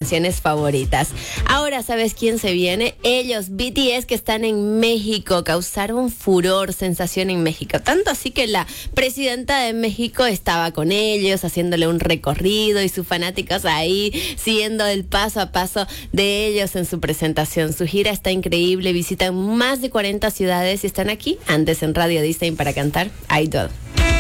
canciones favoritas. Ahora, ¿sabes quién se viene? Ellos, BTS, que están en México, causaron furor, sensación en México. Tanto así que la presidenta de México estaba con ellos, haciéndole un recorrido y sus fanáticos ahí, siguiendo el paso a paso de ellos en su presentación. Su gira está increíble, visitan más de 40 ciudades y están aquí antes en Radio Disney para cantar Idol.